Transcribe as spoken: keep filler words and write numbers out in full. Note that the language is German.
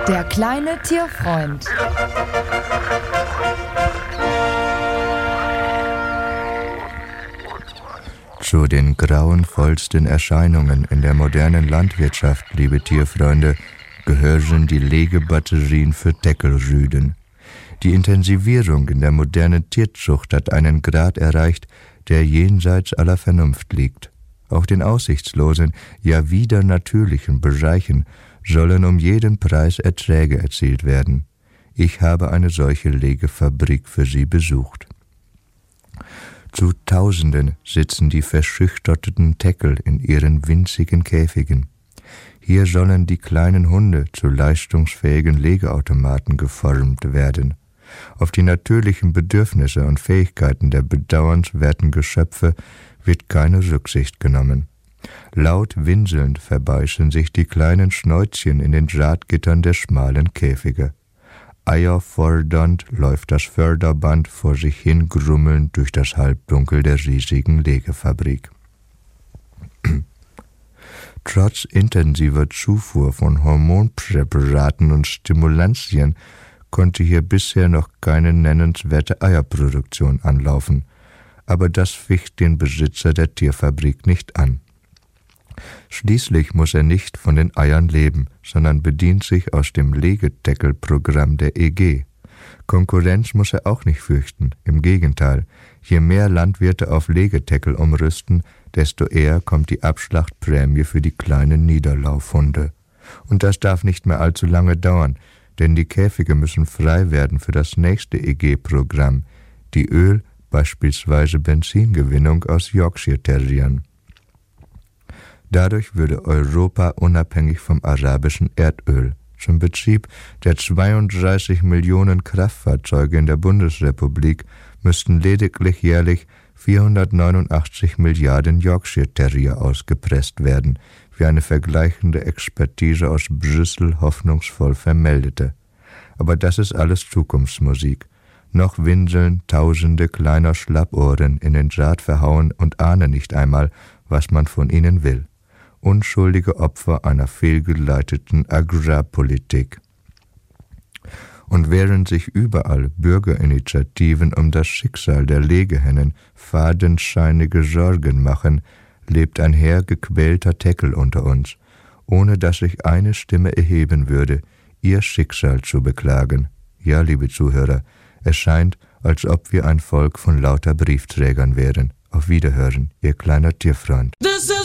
Der kleine Tierfreund. Zu den grauenvollsten Erscheinungen in der modernen Landwirtschaft, liebe Tierfreunde, gehören die Legebatterien für Teckelrüden. Die Intensivierung in der modernen Tierzucht hat einen Grad erreicht, der jenseits aller Vernunft liegt. Auch den aussichtslosen, ja widernatürlichen Bereichen sollen um jeden Preis Erträge erzielt werden. Ich habe eine solche Legefabrik für Sie besucht. Zu Tausenden sitzen die verschüchterten Teckel in ihren winzigen Käfigen. Hier sollen die kleinen Hunde zu leistungsfähigen Legeautomaten geformt werden. Auf die natürlichen Bedürfnisse und Fähigkeiten der bedauernswerten Geschöpfe wird keine Rücksicht genommen. Laut winselnd verbeißen sich die kleinen Schnäuzchen in den Drahtgittern der schmalen Käfige. Eierfordernd läuft das Förderband vor sich hin grummelnd durch das Halbdunkel der riesigen Legefabrik. Trotz intensiver Zufuhr von Hormonpräparaten und Stimulantien konnte hier bisher noch keine nennenswerte Eierproduktion anlaufen, aber das ficht den Besitzer der Tierfabrik nicht an. Schließlich muss er nicht von den Eiern leben, sondern bedient sich aus dem Legedeckelprogramm der E G. Konkurrenz muss er auch nicht fürchten, im Gegenteil, je mehr Landwirte auf Legedeckel umrüsten, desto eher kommt die Abschlachtprämie für die kleinen Niederlaufhunde. Und das darf nicht mehr allzu lange dauern, denn die Käfige müssen frei werden für das nächste E G-Programm, die Öl-, beispielsweise Benzingewinnung aus Yorkshire Terriern. Dadurch würde Europa unabhängig vom arabischen Erdöl. Zum Betrieb der zweiunddreißig Millionen Kraftfahrzeuge in der Bundesrepublik müssten lediglich jährlich vierhundertneunundachtzig Milliarden Yorkshire Terrier ausgepresst werden, wie eine vergleichende Expertise aus Brüssel hoffnungsvoll vermeldete. Aber das ist alles Zukunftsmusik. Noch winseln tausende kleiner Schlappohren in den Draht verhauen und ahnen nicht einmal, was man von ihnen will. Unschuldige Opfer einer fehlgeleiteten Agrarpolitik. Und während sich überall Bürgerinitiativen um das Schicksal der Legehennen fadenscheinige Sorgen machen, lebt ein Heer gequälter Teckel unter uns, ohne dass sich eine Stimme erheben würde, ihr Schicksal zu beklagen. Ja, liebe Zuhörer, es scheint, als ob wir ein Volk von lauter Briefträgern wären. Auf Wiederhören, Ihr kleiner Tierfreund. This is